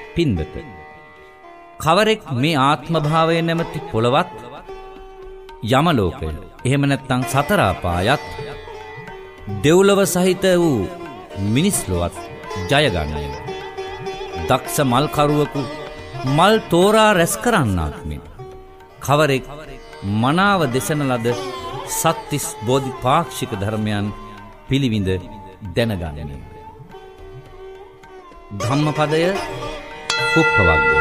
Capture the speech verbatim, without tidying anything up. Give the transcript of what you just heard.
පින්වත, කවරෙක් මේ ආත්ම භාවය නැමැති පොළවත්, යමලෝකය, එහෙම නැත්නම් සතර අපායත්, දෙව්ලොව සහිත වූ මිනිස් ලොවත් ජයගන්නේ දක්ෂ මල්කරුවෙකු මල් තෝරා රැස් කරන්නාක් මෙන් කවරෙක් මනාව දෙසන ලද සත්තිස් බෝධිපාක්ෂික ධර්මයන් පිළිවිඳ දැනගන්නේ. ධම්මපදය කුප්පවග්ගය.